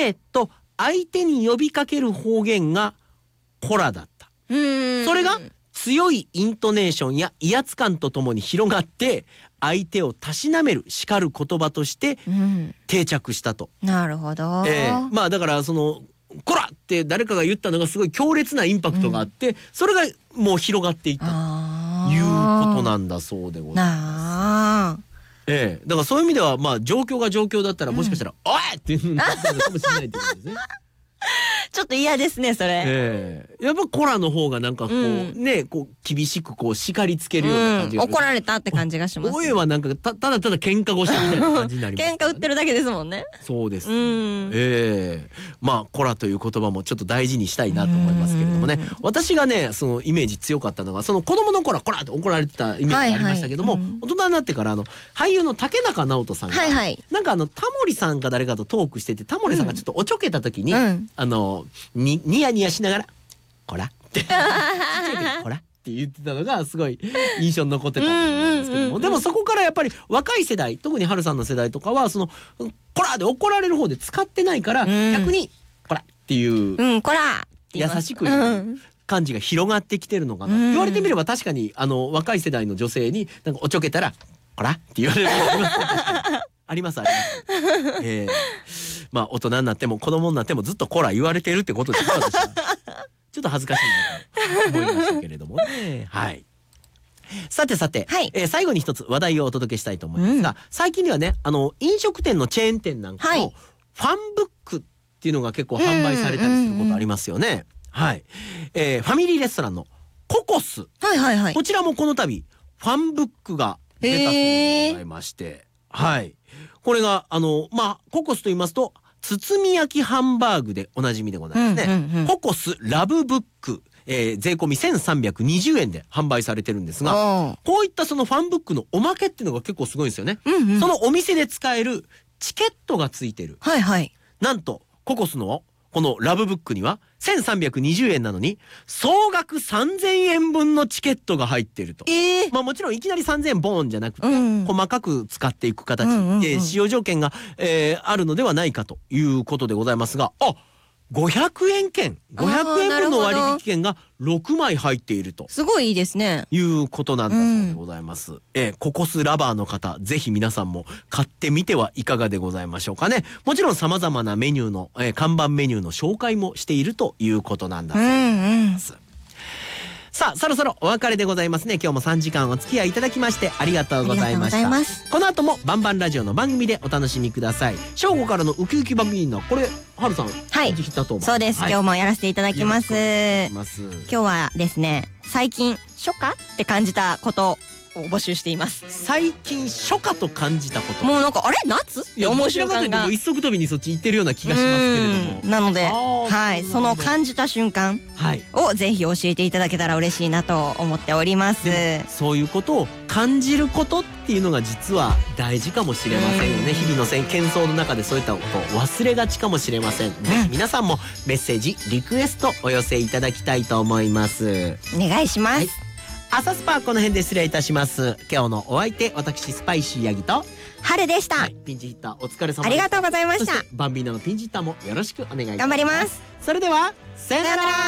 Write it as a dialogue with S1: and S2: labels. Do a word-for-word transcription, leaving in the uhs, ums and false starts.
S1: えと相手に呼びかける方言がコラだった。
S2: うーん、
S1: それが強いイントネーションや威圧感とともに広がって相手をたしなめる叱る言葉として定着したと、
S2: うん、なるほど、
S1: えー、まあだからそのコラって誰かが言ったのがすごい強烈なインパクトがあって、うん、それがもう広がっていったということなんだそうでございます。ええ、だからそういう意味ではまあ状況が状況だったらもしかしたら、うん、おいっていうのがかもしれないってことですね。
S2: ちょっと嫌ですねそれ。
S1: ええ、やっぱコラの方がなんかこう、うん、ねこう厳しくこう叱りつけるような感じが、うん、
S2: 怒られたって感じがします、ね。
S1: 声はなんか た, ただただ喧嘩腰みたいな感じになります、ね、
S2: 喧嘩売ってるだけですもんね。
S1: そうです、ね。
S2: うん、
S1: ええ、まあコラという言葉もちょっと大事にしたいなと思いますけれどもね。私がねそのイメージ強かったのがその子供の頃はコラって怒られてたイメージがありましたけども、はいはい、うん、大人になってからあの俳優の竹中直人さんが、はいはい、なんかあのタモリさんか誰かとトークしててタモリさんがちょっとおちょけた時に、うん、あのにニヤニヤしながらコラってコラって言ってたのがすごい印象に残ってたんですけども、でもそこからやっぱり若い世代特に春さんの世代とかはそのコラで怒られる方で使ってないから、うん、逆にコラっていう、うん、
S2: コラ
S1: 優しく言う感じが広がってきてるのかな、うん、言われてみれば確かにあの若い世代の女性になんかおちょけたらコラって言われるのありますあります、えー、まあ大人になっても子供になってもずっとコラ言われてるってことですから私はちょっと恥ずかしいなと思いましたけれどもね。はい。さてさて、はい、えー、最後に一つ話題をお届けしたいと思いますが、うん、最近ではねあの飲食店のチェーン店なんかの、はい、ファンブックっていうのが結構販売されたりすることありますよね。はい、えー、ファミリーレストランのココス、
S2: はいはいはい、
S1: こちらもこの度ファンブックが出たそうでございまして、はい、これがあのまあココスと言いますと包み焼きハンバーグでおなじみでございますね、うんうんうん、ココスラブブック、えー、税込みせんさんびゃくにじゅうえんで販売されてるんですが、こういったそのファンブックのおまけっていうのが結構すごいんですよね、うんうん、そのお店で使えるチケットがついてる、
S2: はいはい、
S1: なんとココスのこのラブブックにはせんさんびゃくにじゅうえんなのに総額さんぜんえんぶんのチケットが入っていると、えー、まあもちろんいきなりさんぜんえんボーンじゃなくて、うん、細かく使っていく形で、うんうんうん、使用条件が、えー、あるのではないかということでございますが、あ、ごひゃくえん券ごひゃくえんぶんの割引券がろくまい入っていると
S2: すごいいいですね
S1: いうことなんだそうでございます、うん、えー、ココスラバーの方ぜひ皆さんも買ってみてはいかがでございましょうかね。もちろん様々なメニューの、えー、看板メニューの紹介もしているということなんだそうでございます、うんうん。さあそろそろお別れでございますね。今日もさんじかんお付き合いいただきましてありがとうございました。この後もバンバンラジオの番組でお楽しみください。正午からのウキウキ番組のこれ春さん、はい、
S2: そうです、はい、今日もやらせていただきます。今日はですね最近初夏って感じたことを募集しています。
S1: 最近初夏と感じたこと、
S2: もうなんかあれ夏って思う瞬間が
S1: 一足飛びにそっち行ってるような気がしますけれども、
S2: なので、はい、その感じた瞬間をぜひ教えていただけたら嬉しいなと思っております。
S1: そういうことを感じることっていうのが実は大事かもしれませんよね。日々の喧騒の中でそういったことを忘れがちかもしれません、うん、ぜひ皆さんもメッセージリクエストお寄せいただきたいと思います。
S2: お願いします、はい。
S1: 朝スパーこの辺で失礼いたします。今日のお相手私スパイシーヤギと
S2: 春でした、はい、
S1: ピンチヒッターお疲れ様です。
S2: ありがとうございました。
S1: バンビーナのピンチヒッターもよろしくお願いします。
S2: 頑張ります。
S1: それではさよなら。